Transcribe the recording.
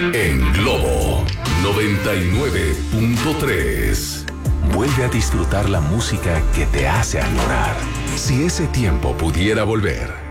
En Globo 99.3. Vuelve a disfrutar la música que te hace añorar. Si ese tiempo pudiera volver,